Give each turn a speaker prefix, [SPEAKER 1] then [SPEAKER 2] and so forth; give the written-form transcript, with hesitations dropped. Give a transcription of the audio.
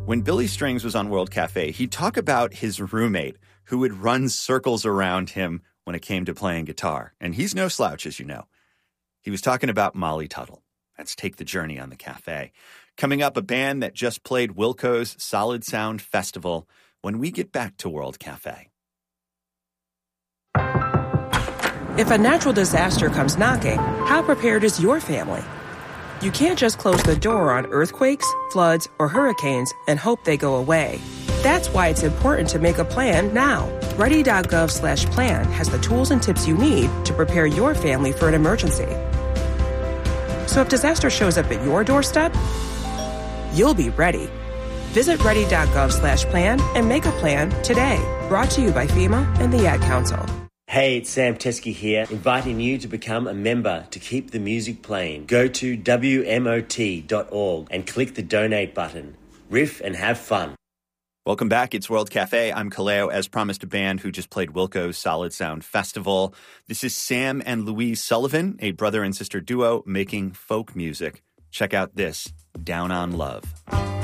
[SPEAKER 1] When Billy Strings was on World Cafe, he'd talk about his roommate who would run circles around him when it came to playing guitar. And he's no slouch, as you know. He was talking about Molly Tuttle. Let's take the journey on the cafe. Coming up, a band that just played Wilco's Solid Sound Festival when we get back to World Cafe.
[SPEAKER 2] If a natural disaster comes knocking, how prepared is your family? You can't just close the door on earthquakes, floods, or hurricanes and hope they go away. That's why it's important to make a plan now. Ready.gov/plan has the tools and tips you need to prepare your family for an emergency. So if disaster shows up at your doorstep, you'll be ready. Visit ready.gov/plan and make a plan today. Brought to you by FEMA and the Ad Council.
[SPEAKER 3] Hey, it's Sam Teskey here, inviting you to become a member to keep the music playing. Go to WMOT.org and click the donate button. Riff and have fun.
[SPEAKER 1] Welcome back. It's World Cafe. I'm Kaleo, as promised, a band who just played Wilco's Solid Sound Festival. This is Sam and Louise Sullivan, a brother and sister duo making folk music. Check out this, Down on Love.